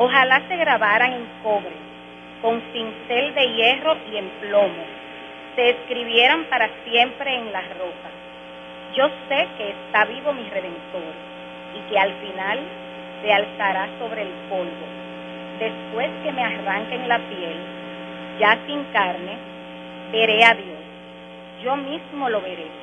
Ojalá se grabaran en cobre, con cincel de hierro y en plomo, se escribieran para siempre en las rocas. Yo sé que está vivo mi Redentor y que al final se alzará sobre el polvo. Después que me arranquen la piel, ya sin carne, veré a Dios. Yo mismo lo veré.